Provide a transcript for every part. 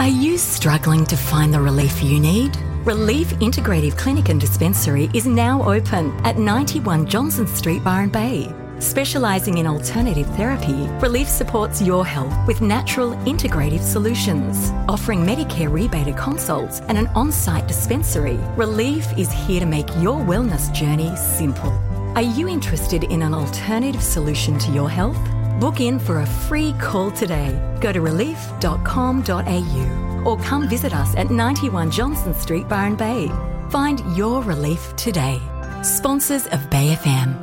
Are you struggling to find the relief you need? Relief Integrative Clinic and Dispensary is now open at 91 Johnson Street, Byron Bay. Specialising in alternative therapy, Relief supports your health with natural integrative solutions. Offering Medicare rebated consults and an on-site dispensary, Relief is here to make your wellness journey simple. Are you interested in an alternative solution to your health? Book in for a free call today. Go to relief.com.au or come visit us at 91 Johnson Street, Byron Bay. Find your relief today. Sponsors of Bay FM.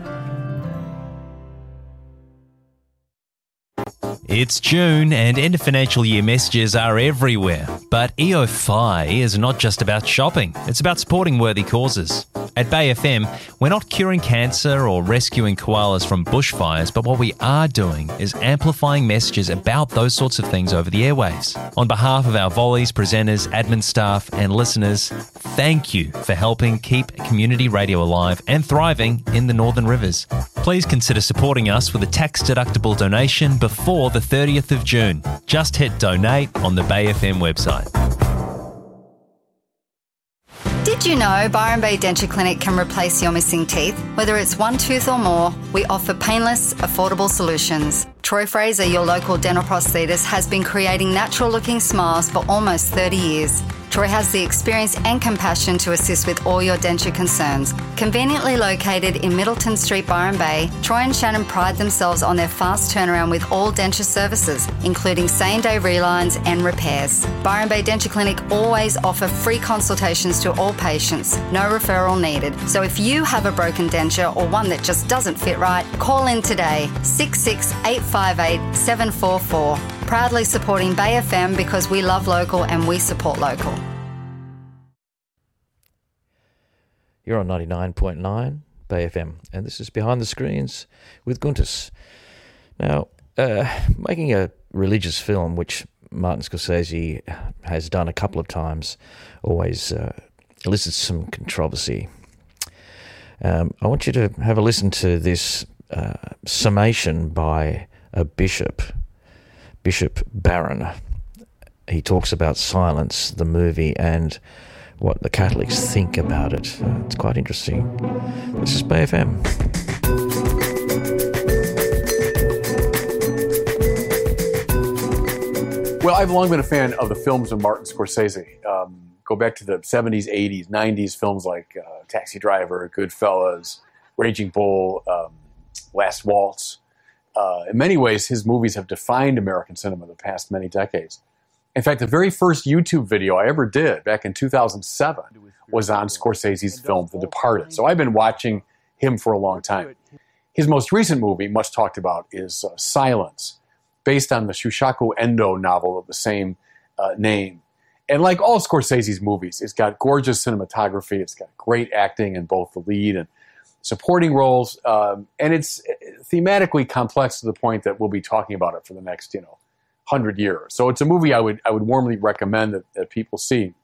It's June and end of financial year messages are everywhere. But EO5 is not just about shopping, it's about supporting worthy causes. At Bay FM, we're not curing cancer or rescuing koalas from bushfires, but what we are doing is amplifying messages about those sorts of things over the airwaves. On behalf of our Volleys, presenters, admin staff and listeners, thank you for helping keep community radio alive and thriving in the Northern Rivers. Please consider supporting us with a tax-deductible donation before the 30th of June. Just hit donate on the Bay FM website. Did you know Byron Bay Denture Clinic can replace your missing teeth? Whether it's one tooth or more, we offer painless, affordable solutions. Troy Fraser, your local dental prosthetist, has been creating natural-looking smiles for almost 30 years. Troy has the experience and compassion to assist with all your denture concerns. Conveniently located in Middleton Street, Byron Bay, Troy and Shannon pride themselves on their fast turnaround with all denture services, including same-day relines and repairs. Byron Bay Denture Clinic always offer free consultations to all patients, no referral needed. So if you have a broken denture or one that just doesn't fit right, call in today, 66858 744. Proudly supporting Bay FM because we love local and we support local. You're on 99.9 Bay FM, and this is Behind the Screens with Guntis. Now, making a religious film, which Martin Scorsese has done a couple of times, always elicits some controversy. I want you to have a listen to this summation by a bishop, Bishop Barron. He talks about Silence, the movie, and what the Catholics think about it. It's quite interesting. This is Bay FM. Well, I've long been a fan of the films of Martin Scorsese. Go back to the 70s, 80s, 90s films like Taxi Driver, Goodfellas, Raging Bull, Last Waltz. In many ways, his movies have defined American cinema the past many decades. In fact, the very first YouTube video I ever did back in 2007 was on Scorsese's film The Departed. So I've been watching him for a long time. His most recent movie, much talked about, is Silence, based on the Shusaku Endo novel of the same name. And like all Scorsese's movies, it's got gorgeous cinematography, it's got great acting in both the lead and supporting roles, and it's thematically complex to the point that we'll be talking about it for the next, 100 years. So it's a movie I would warmly recommend that people see.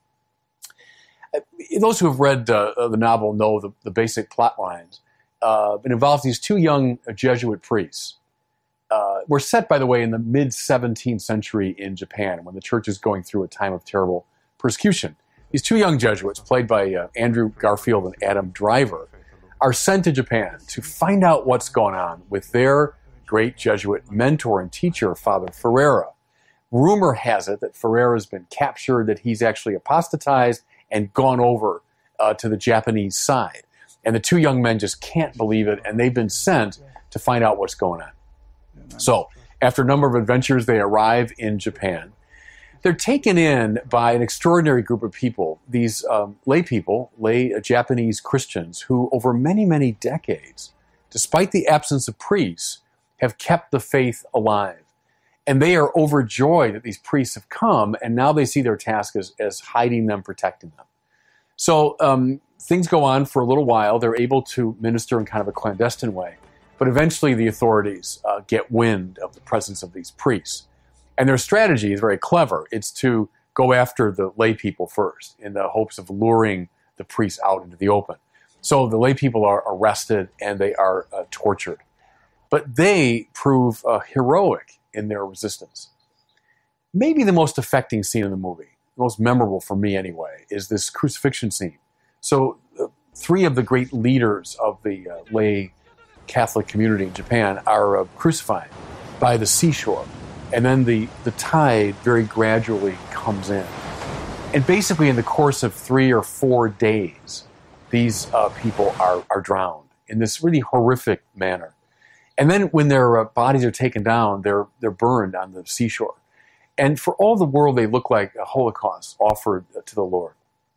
Those who have read the novel know the basic plot lines. It involves these two young Jesuit priests. We're set, by the way, in the mid-17th century in Japan, when the church is going through a time of terrible persecution. These two young Jesuits, played by Andrew Garfield and Adam Driver, are sent to Japan to find out what's going on with their great Jesuit mentor and teacher, Father Ferreira. Rumor has it that Ferreira's been captured, that he's actually apostatized and gone over to the Japanese side. And the two young men just can't believe it, and they've been sent to find out what's going on. So, after a number of adventures, they arrive in Japan. They're taken in by an extraordinary group of people, these lay Japanese Christians, who over many, many decades, despite the absence of priests, have kept the faith alive. And they are overjoyed that these priests have come, and now they see their task as hiding them, protecting them. So things go on for a little while. They're able to minister in kind of a clandestine way. But eventually the authorities get wind of the presence of these priests. And their strategy is very clever. It's to go after the lay people first in the hopes of luring the priests out into the open. So the lay people are arrested and they are tortured. But they prove heroic in their resistance. maybe the most affecting scene in the movie, the most memorable for me anyway, is this crucifixion scene. So three of the great leaders of the lay Catholic community in Japan are crucified by the seashore. And then the tide very gradually comes in. And basically in the course of 3 or 4 days, these people are drowned in this really horrific manner. And then when their bodies are taken down, they're burned on the seashore. And for all the world, they look like a Holocaust offered to the Lord.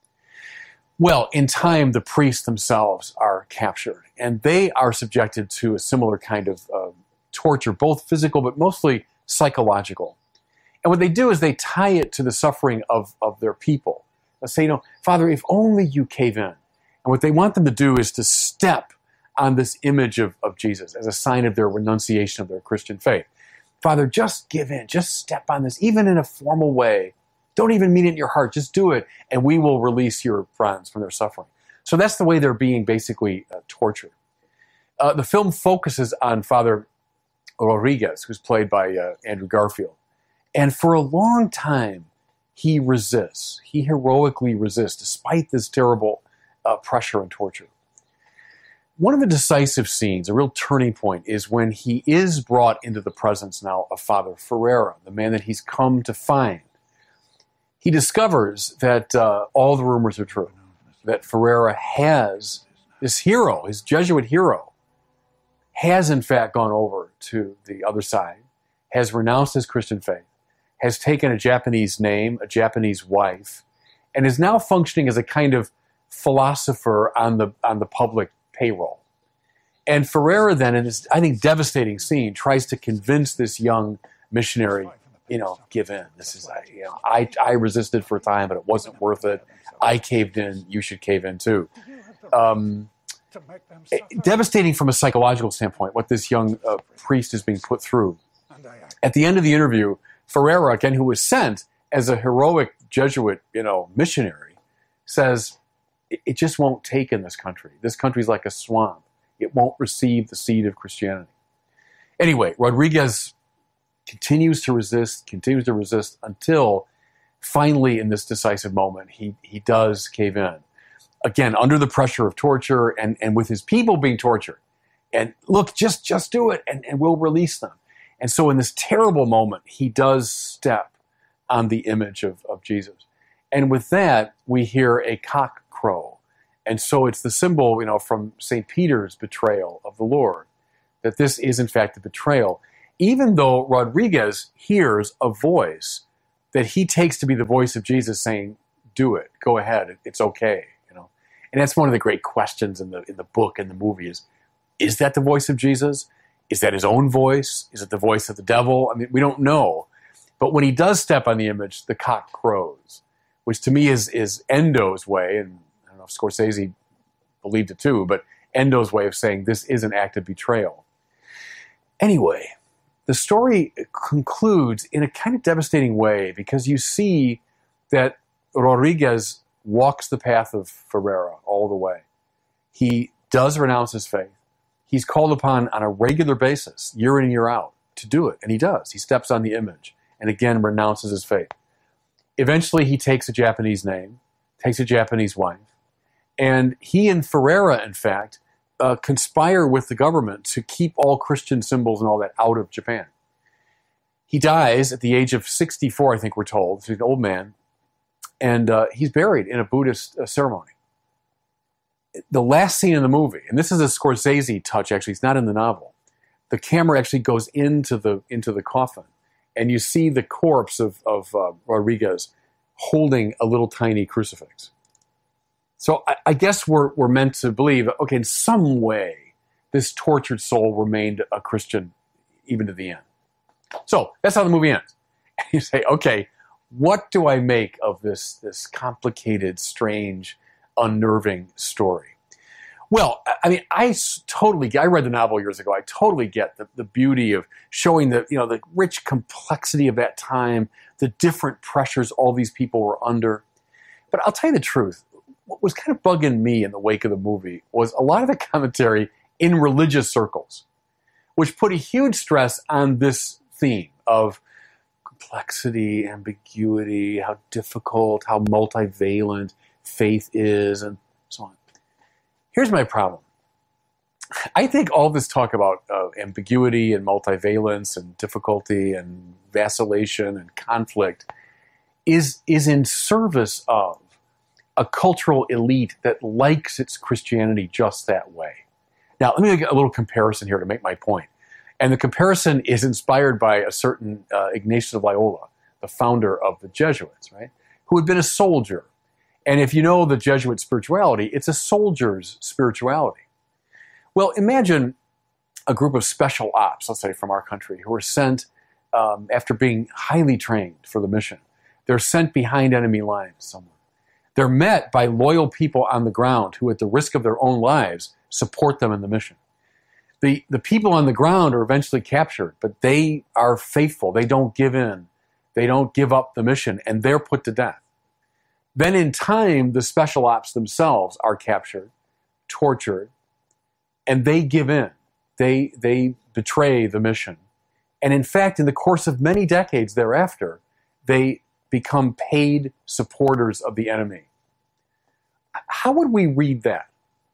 Well, in time, the priests themselves are captured, and they are subjected to a similar kind of torture, both physical but mostly psychological. And what they do is they tie it to the suffering of their people. They say, Father, if only you cave in. And what they want them to do is to step on this image of Jesus as a sign of their renunciation of their Christian faith. Father, just give in, just step on this, even in a formal way. Don't even mean it in your heart, just do it, and we will release your friends from their suffering. So that's the way they're being basically tortured. The film focuses on Father Rodriguez, who's played by Andrew Garfield. And for a long time, he resists. He heroically resists, despite this terrible pressure and torture. One of the decisive scenes, a real turning point, is when he is brought into the presence now of Father Ferreira, the man that he's come to find. He discovers that all the rumors are true, that Ferreira has this hero, his Jesuit hero, has in fact gone over to the other side, has renounced his Christian faith, has taken a Japanese name, a Japanese wife, and is now functioning as a kind of philosopher on the public payroll. And Ferreira then, in this, I think, devastating scene, tries to convince this young missionary, give in. This is, I resisted for a time, but it wasn't worth it. I caved in. You should cave in too. Devastating from a psychological standpoint, what this young priest is being put through. At the end of the interview, Ferreira, again, who was sent as a heroic Jesuit, missionary, says, it just won't take in this country. This country's like a swamp. It won't receive the seed of Christianity. Anyway, Rodriguez continues to resist until finally in this decisive moment, he does cave in. Again, under the pressure of torture and with his people being tortured. And look, just do it and we'll release them. And so in this terrible moment, he does step on the image of Jesus. And with that, we hear a cock crow. And so it's the symbol, from St. Peter's betrayal of the Lord, that this is in fact a betrayal. Even though Rodriguez hears a voice that he takes to be the voice of Jesus saying, do it, go ahead, it's okay. And that's one of the great questions in the book and the movie is that the voice of Jesus? Is that his own voice? Is it the voice of the devil? I mean, we don't know. But when he does step on the image, the cock crows, which to me is Endo's way, and I don't know if Scorsese believed it too, but Endo's way of saying this is an act of betrayal. Anyway, the story concludes in a kind of devastating way because you see that Rodriguez walks the path of Ferreira all the way. He does renounce his faith. He's called upon on a regular basis, year in and year out, to do it. And he does. He steps on the image and again renounces his faith. Eventually he takes a Japanese name, takes a Japanese wife, and he and Ferreira, in fact, conspire with the government to keep all Christian symbols and all that out of Japan. He dies at the age of 64, I think we're told. He's an old man. And he's buried in a Buddhist ceremony. The last scene in the movie, and this is a Scorsese touch, actually, it's not in the novel. The camera actually goes into the coffin, and you see the corpse of Rodriguez holding a little tiny crucifix. So I guess we're meant to believe, okay, in some way, this tortured soul remained a Christian even to the end. So that's how the movie ends. And you say, okay, what do I make of this complicated, strange, unnerving story? Well, I mean, I read the novel years ago. I totally get the beauty of showing the rich complexity of that time, the different pressures all these people were under. But I'll tell you the truth. What was kind of bugging me in the wake of the movie was a lot of the commentary in religious circles, which put a huge stress on this theme of complexity, ambiguity, how difficult, how multivalent faith is, and so on. Here's my problem. I think all this talk about ambiguity and multivalence and difficulty and vacillation and conflict is in service of a cultural elite that likes its Christianity just that way. Now, let me make a little comparison here to make my point. And the comparison is inspired by a certain Ignatius of Loyola, the founder of the Jesuits, right? Who had been a soldier. And if you know the Jesuit spirituality, it's a soldier's spirituality. Well, imagine a group of special ops, let's say from our country, who are sent after being highly trained for the mission. They're sent behind enemy lines somewhere. They're met by loyal people on the ground who, at the risk of their own lives, support them in the mission. The people on the ground are eventually captured, but they are faithful. They don't give in. They don't give up the mission, and they're put to death. Then in time, the special ops themselves are captured, tortured, and they give in. They betray the mission. And in fact, in the course of many decades thereafter, they become paid supporters of the enemy. How would we read that?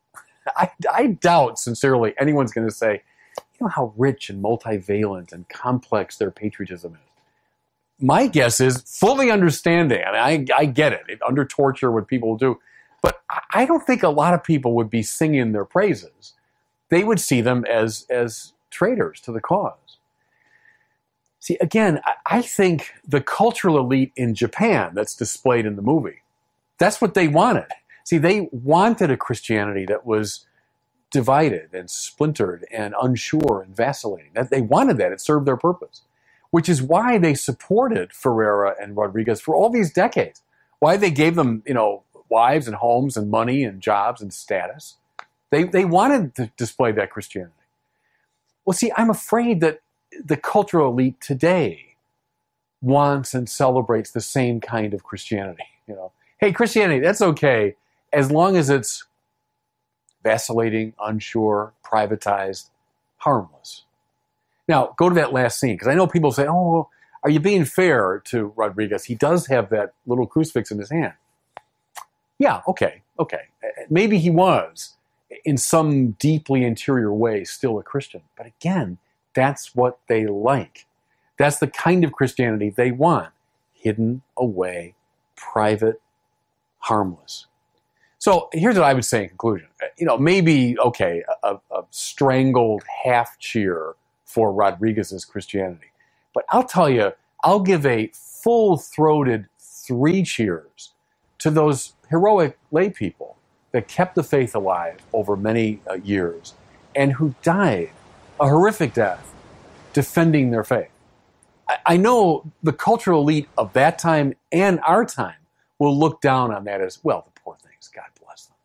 I doubt, sincerely, anyone's going to say, you know how rich and multivalent and complex their patriotism is. My guess is fully understanding. I mean, I get it. Under torture, what people do. But I don't think a lot of people would be singing their praises. They would see them as traitors to the cause. See, again, I think the cultural elite in Japan that's displayed in the movie, that's what they wanted. See, they wanted a Christianity that was divided and splintered and unsure and vacillating. They wanted that. It served their purpose, which is why they supported Ferreira and Rodriguez for all these decades. Why they gave them, wives and homes and money and jobs and status. They wanted to display that Christianity. Well, see, I'm afraid that the cultural elite today wants and celebrates the same kind of Christianity. Hey, Christianity, that's okay as long as it's vacillating, unsure, privatized, harmless. Now, go to that last scene, because I know people say, oh, are you being fair to Rodriguez? He does have that little crucifix in his hand. Yeah, okay. Maybe he was, in some deeply interior way, still a Christian. But again, that's what they like. That's the kind of Christianity they want. Hidden away, private, harmless. So here's what I would say in conclusion. Maybe, a strangled half cheer for Rodriguez's Christianity. But I'll tell you, I'll give a full-throated 3 cheers to those heroic lay people that kept the faith alive over many years and who died a horrific death defending their faith. I know the cultural elite of that time and our time will look down on that as, well, the poor things, God bless them.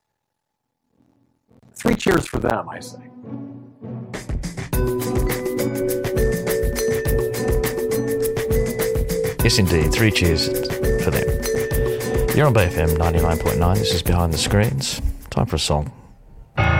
3 cheers for them, I say. Yes, indeed. 3 cheers for them. You're on Bay FM 99.9. This is Behind the Screens. Time for a song.